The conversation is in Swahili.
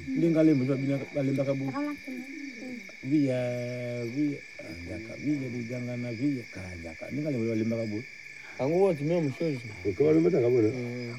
Lingale mbona balimba kabu. Via ndaka via diganga na via kajaka. Lingale mbona balimba kabu. Angu wote mimi mshozi. Kwa nini mtaka bwana?